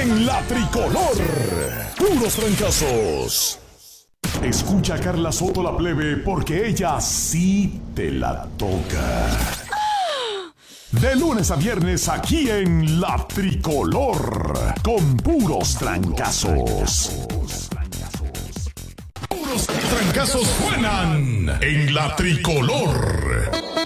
en La Tricolor. Puros trancazos. Escucha a Carla Soto la plebe porque ella sí te la toca. De lunes a viernes aquí en La Tricolor. Con puros trancazos. Puros trancazos suenan en La Tricolor.